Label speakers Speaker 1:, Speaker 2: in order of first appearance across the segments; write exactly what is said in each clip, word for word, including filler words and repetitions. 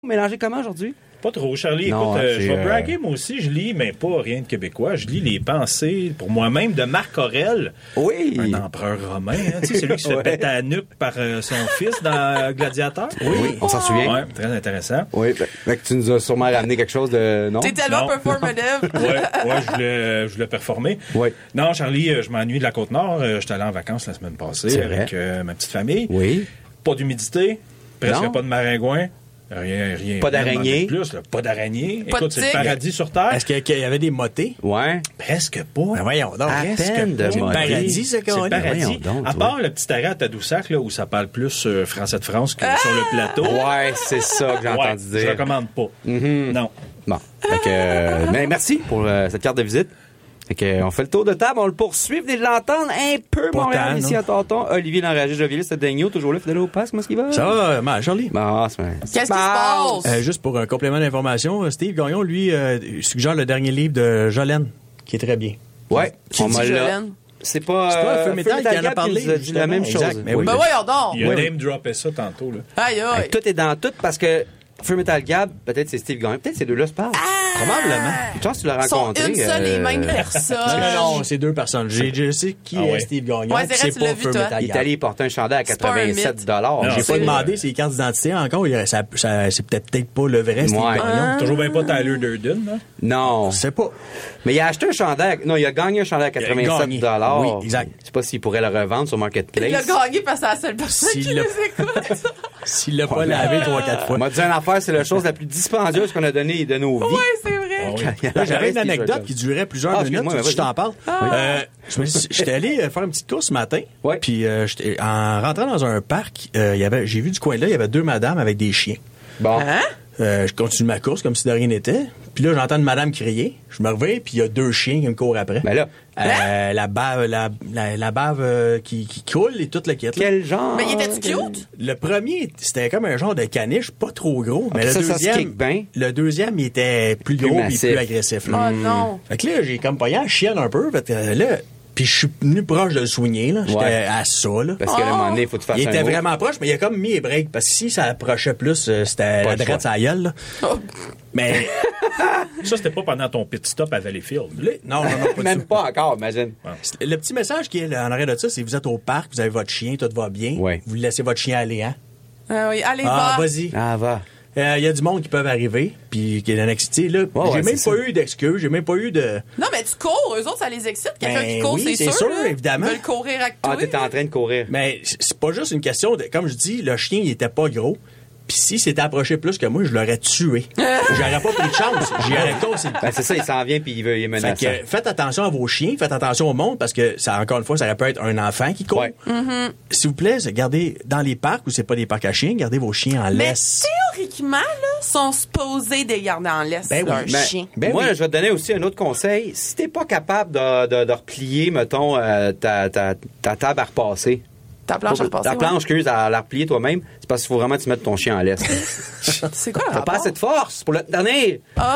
Speaker 1: Mélangé comment aujourd'hui?
Speaker 2: Pas trop, Charlie.
Speaker 1: Non,
Speaker 2: Écoute, euh, je vais
Speaker 1: euh...
Speaker 2: braguer, moi aussi. Je lis, mais pas rien de québécois. Je lis les pensées, pour moi-même, de Marc Aurèle.
Speaker 1: Oui.
Speaker 2: Un empereur romain. Hein, tu sais, celui qui se fait
Speaker 1: ouais.
Speaker 2: péter à la nuque par euh, son fils dans Gladiateur.
Speaker 1: Oui, oui on s'en souvient.
Speaker 2: Oui, très intéressant.
Speaker 1: Oui, ben, ben, tu nous as sûrement ramené quelque chose de... Non?
Speaker 3: T'étais là, performative.
Speaker 2: Oui, ouais, je voulais, je voulais performer.
Speaker 1: Oui.
Speaker 2: Non, Charlie, je m'ennuie de la Côte-Nord. J'étais allé en vacances la semaine passée avec euh, ma petite famille.
Speaker 1: Oui.
Speaker 2: Pas d'humidité, presque
Speaker 1: non.
Speaker 2: pas de maringouins. Rien, rien.
Speaker 1: Pas d'araignée.
Speaker 2: Plus, là. Pas d'araignée.
Speaker 3: Pas
Speaker 2: Écoute, c'est le paradis sur Terre.
Speaker 4: Est-ce qu'il y avait des mottés?
Speaker 1: Ouais.
Speaker 2: Presque pas.
Speaker 4: Ben voyons donc.
Speaker 1: À
Speaker 2: Presque
Speaker 1: peine de
Speaker 2: pas.
Speaker 4: C'est le
Speaker 1: mottés.
Speaker 4: paradis, ce qu'on
Speaker 2: C'est le paradis.
Speaker 1: donc,
Speaker 2: à
Speaker 1: toi.
Speaker 2: part le petit arrêt à Tadoussac, là, où ça parle plus euh, français de France que sur le plateau.
Speaker 1: Ouais, c'est ça que j'ai
Speaker 2: Ouais,
Speaker 1: entendu
Speaker 2: je
Speaker 1: dire.
Speaker 2: recommande pas.
Speaker 1: Mm-hmm.
Speaker 2: Non.
Speaker 1: Bon. Fait que, euh, mais merci pour euh, cette carte de visite. Fait que, euh, on fait le tour de table, on le poursuit. Venez de l'entendre un peu,
Speaker 4: Pas
Speaker 1: Montréal,
Speaker 4: tant,
Speaker 1: ici
Speaker 4: non.
Speaker 1: à Tonton. Olivier l'enragé, Jovialiste, c'est Daigneault, toujours là, fidèle au passe. Comment est-ce qu'il va?
Speaker 4: Ça va, mal, Charlie?
Speaker 1: Bon, c'est
Speaker 3: Qu'est-ce qui se passe?
Speaker 4: Euh, juste pour un complément d'information, Steve Gagnon, lui, euh, suggère le dernier livre de Jolene, qui est très bien.
Speaker 1: Ouais.
Speaker 3: Qui
Speaker 1: on
Speaker 3: dit
Speaker 1: m'a là.
Speaker 3: Jolene?
Speaker 1: C'est pas,
Speaker 4: C'est pas
Speaker 1: euh,
Speaker 4: Feu Métal qui en a
Speaker 1: Gab
Speaker 4: parlé,
Speaker 1: nous a dit la même
Speaker 4: justement.
Speaker 1: chose.
Speaker 4: Exact, mais oui.
Speaker 3: Ben voyons donc.
Speaker 2: Il a
Speaker 4: Oui.
Speaker 2: name droppé ça tantôt. Là.
Speaker 3: Aïe,
Speaker 1: Hey,
Speaker 3: aïe.
Speaker 1: tout est dans tout parce que Feu Metal Gab, peut-être c'est Steve Gagnon, peut-être ces deux-là se parlent.
Speaker 4: Probablement.
Speaker 1: Je pense que tu l'as
Speaker 3: Ils sont
Speaker 1: rencontré.
Speaker 3: une seule et
Speaker 1: euh,
Speaker 3: même
Speaker 4: Non,
Speaker 3: personne.
Speaker 4: non, non, c'est deux personnes. J'ai, je sais qui
Speaker 2: Ah
Speaker 4: est
Speaker 2: ouais.
Speaker 4: Steve Gagnon.
Speaker 3: Ouais, c'est
Speaker 4: puis
Speaker 3: vrai, tu l'as
Speaker 4: pas
Speaker 3: vu,
Speaker 4: Feu
Speaker 3: toi.
Speaker 4: Métal
Speaker 1: Il est
Speaker 4: Gab.
Speaker 1: allé porter un chandail à
Speaker 3: C'est pas un
Speaker 1: quatre-vingt-sept dollars.
Speaker 2: mythe.
Speaker 4: J'ai
Speaker 2: c'est-
Speaker 4: pas demandé ses cartes d'identité encore. Il- Ça, ça, c'est peut-être, peut-être pas le vrai Steve
Speaker 1: Ouais.
Speaker 4: Gagnon.
Speaker 2: Toujours bien pas Tyler Durden. Là.
Speaker 1: Non.
Speaker 4: Je sais pas.
Speaker 1: Mais il a acheté un chandail. Non, il a gagné un chandail à quatre-vingt-sept
Speaker 4: gagné.
Speaker 1: dollars.
Speaker 4: Oui, exact.
Speaker 1: Je sais pas s'il pourrait le revendre sur
Speaker 3: Il a
Speaker 1: Marketplace.
Speaker 3: gagné parce que c'est la seule personne
Speaker 4: S'il
Speaker 3: qui
Speaker 4: l'a-
Speaker 3: nous écoute.
Speaker 4: S'il l'a pas lavé trois, quatre
Speaker 1: On
Speaker 4: fois.
Speaker 1: m'a dit une affaire, c'est la chose la plus dispendieuse qu'on a donnée de nos vies.
Speaker 3: Ouais, c'est vrai.
Speaker 2: Ah oui.
Speaker 4: Là, j'avais une anecdote qui durait plusieurs
Speaker 1: Ah,
Speaker 4: minutes.
Speaker 1: excuse-moi,
Speaker 4: Tu veux que je
Speaker 1: vas-y.
Speaker 4: t'en parle? Euh, je me suis- j'étais allé euh, faire une petite course ce matin.
Speaker 1: Ouais.
Speaker 4: Puis euh, j'étais- en rentrant dans un parc, euh, il y avait, j'ai vu du coin là, il y avait deux madames avec des chiens.
Speaker 1: Bon.
Speaker 3: Hein?
Speaker 4: Euh, je continue ma course comme si de rien n'était. Puis là, j'entends une madame crier. Je me réveille, puis il y a deux chiens qui me courent après.
Speaker 1: Ben là,
Speaker 4: Euh, la bave, la, la, la bave euh, qui, qui coule et toute le kit. là.
Speaker 1: quel genre?
Speaker 3: Mais il était-tu cute?
Speaker 4: Le premier, c'était comme un genre de caniche, pas trop gros. Mais
Speaker 1: Ah,
Speaker 4: le
Speaker 1: ça, ça se
Speaker 4: deuxième,
Speaker 1: kick bien.
Speaker 4: le deuxième, il était plus
Speaker 1: Plus
Speaker 4: gros et
Speaker 1: massif.
Speaker 4: plus agressif. là.
Speaker 3: Oh non.
Speaker 4: Fait que là, j'ai comme pogné la chienne un peu. Fait que euh, là, puis je suis venu proche de le soigner. Là. J'étais
Speaker 1: Ouais.
Speaker 4: à ça. Là.
Speaker 1: Parce qu'à un moment donné, il faut que tu fasses
Speaker 4: Il
Speaker 1: un
Speaker 4: était
Speaker 1: move.
Speaker 4: vraiment proche, mais il a comme mis les breaks. Parce que si ça approchait plus, euh, c'était
Speaker 1: Pas
Speaker 4: la
Speaker 1: le choix.
Speaker 4: drette à la gueule. Là.
Speaker 3: Oh.
Speaker 4: Mais
Speaker 2: Ça, c'était pas pendant ton pit stop à Valleyfield.
Speaker 4: là, non, non, non, pas du
Speaker 1: Même
Speaker 4: tout.
Speaker 1: pas encore, imagine.
Speaker 4: Le petit message qui est là, en arrière de ça, c'est vous êtes au parc, vous avez votre chien, tout va bien.
Speaker 1: Ouais.
Speaker 4: Vous laissez votre chien aller, hein?
Speaker 3: Ah oui, allez,
Speaker 4: Ah,
Speaker 3: va.
Speaker 4: vas-y.
Speaker 1: Ah, va.
Speaker 4: Il y a du monde qui peuvent arriver, puis qui est dans l'excité, là.
Speaker 1: Ouais,
Speaker 4: j'ai
Speaker 1: ouais,
Speaker 4: même
Speaker 1: c'est
Speaker 4: pas
Speaker 1: ça.
Speaker 4: eu d'excuses, j'ai même pas eu de...
Speaker 3: Non, mais tu cours. Eux autres, ça les excite. Quelqu'un
Speaker 4: Ben
Speaker 3: qui court,
Speaker 4: oui,
Speaker 3: c'est
Speaker 4: c'est
Speaker 3: sûr.
Speaker 4: sûr,
Speaker 3: là.
Speaker 4: évidemment.
Speaker 3: Ils veulent courir avec toi.
Speaker 1: Ah, t'étais en train de courir.
Speaker 4: Mais c'est pas juste une question de... Comme je dis, le chien, il était pas gros. Puis si s'était approché plus que moi, je l'aurais tué. J'aurais pas pris de chance. J'y aurais cassé le cou.
Speaker 1: Ben, c'est ça, il s'en vient puis il veut, il est
Speaker 4: Fait
Speaker 1: menaçant.
Speaker 4: que faites attention à vos chiens, faites attention au monde, parce que ça, encore une fois, ça aurait pu être un enfant qui court.
Speaker 1: Ouais.
Speaker 4: S'il vous plaît, gardez dans les parcs où c'est pas des parcs à chiens, gardez vos chiens en
Speaker 3: Mais
Speaker 4: laisse.
Speaker 3: théoriquement, là, sont supposés de les garder en laisse,
Speaker 4: Ben oui,
Speaker 3: leurs
Speaker 1: Ben,
Speaker 3: chiens.
Speaker 4: Ben
Speaker 1: moi,
Speaker 4: oui.
Speaker 1: je vais te donner aussi un autre conseil. Si t'es pas capable de, de, de replier, mettons, euh, ta, ta, ta table à repasser,
Speaker 3: Ta planche à repasser.
Speaker 1: ta
Speaker 3: ouais.
Speaker 1: planche curieuse à la replier toi-même, c'est parce qu'il faut vraiment que tu mettes ton chien en laisse.
Speaker 3: C'est quoi le
Speaker 1: T'as
Speaker 3: rapport?
Speaker 1: pas assez de force pour le tenir.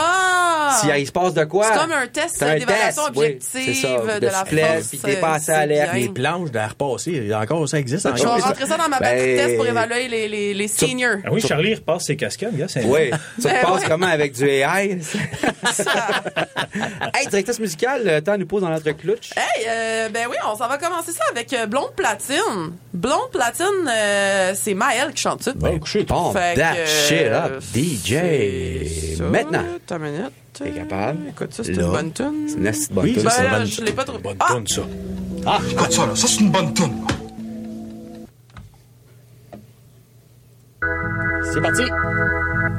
Speaker 3: Ah!
Speaker 1: S'il il se passe de quoi.
Speaker 3: C'est comme un test
Speaker 1: C'est un
Speaker 3: d'évaluation
Speaker 1: test, oui,
Speaker 3: objective
Speaker 1: c'est ça,
Speaker 3: de, la
Speaker 1: souplesse,
Speaker 3: force.
Speaker 1: puis t'es pas assez
Speaker 3: euh,
Speaker 1: à l'air.
Speaker 3: c'est
Speaker 4: Les
Speaker 3: bien.
Speaker 4: planches de repasser, encore ça existe
Speaker 3: Je vais
Speaker 4: encore.
Speaker 3: rentrer ça dans ma batterie
Speaker 1: Ben-
Speaker 3: test pour évaluer les, les, les seniors.
Speaker 2: Ah oui, Charlie repart ses casquettes. Gars, c'est
Speaker 1: Oui. Ça
Speaker 3: Ben
Speaker 1: te passe
Speaker 3: ouais.
Speaker 1: comment avec du A I? Hey, directrice musicale, le temps nous pose dans notre clutch.
Speaker 3: Hey, euh, ben oui, on s'en va commencer ça avec euh, Blonde Platine. Blonde Platine, euh, c'est Maëlle qui chante ça.
Speaker 4: Ben, couchez,
Speaker 1: Bon,
Speaker 3: Fait
Speaker 1: that
Speaker 3: que,
Speaker 1: shit up,
Speaker 3: euh,
Speaker 1: D J.
Speaker 3: c'est ça.
Speaker 1: Maintenant.
Speaker 3: T'as une minute.
Speaker 1: T'es capable?
Speaker 3: Écoute, ça, c'est
Speaker 1: Là.
Speaker 3: une bonne tune.
Speaker 1: C'est une assez bonne
Speaker 4: Oui,
Speaker 1: tune.
Speaker 3: Ben
Speaker 4: c'est une
Speaker 3: là,
Speaker 4: bonne-
Speaker 3: je l'ai pas trouvé.
Speaker 2: Bonne
Speaker 3: Ah!
Speaker 2: toune, ça.
Speaker 5: Écoute ça, là, ça c'est une bonne toune.
Speaker 4: C'est parti.